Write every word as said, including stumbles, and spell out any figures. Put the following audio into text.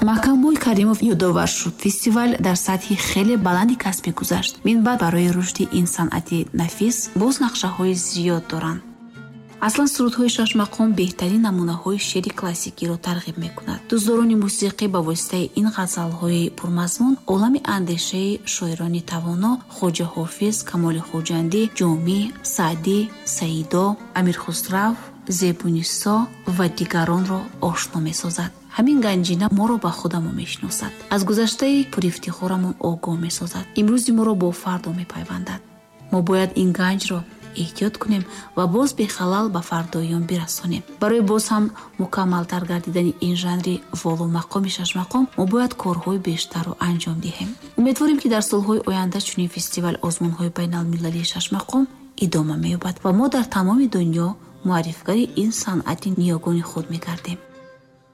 маҳкамбой каримов ёдовар шуд. Фестивал дар сатҳи хеле баланди касбӣ гузашт. минбаъд барои рушди ин санъати нафис боз нақшаҳои зиёд доранд. аслан сурудҳои шашмақом беҳтарин намунаҳои шеъри классикиро тарғиб мекунад. дӯстдорони мусиқӣ ба воситаи ин ғазалҳои пурмазмун олами андешаи шоирони тавоно хоҷа ҳофиз, камоли хоҷандӣ, ҷомӣ, саъдӣ, саидо, амирхусрав, зебунисо ва дигаронро ошно месозад. ҳамин ганҷина моро ба худамо мешиносад, аз гузаштаи пурифтихорамон огоҳ месозад, имрӯзи моро бо фардо мепайвандад. мо бояд ин ганҷро эҳтиёт кунем ва боз бехалал ба фардоиён бирасонем. барои боз ҳам мукаммалтар гардидани ин жанри волумақоми шашмақом мо бояд корҳои бештарро анҷом диҳем. умедворем ки дар солҳои оянда чунин фестивал озмунҳои байналмилалии шашмақом идома меёбад ва мо дар тамоми дунё муаррифгари ин санъати ниёгони худ мегардем.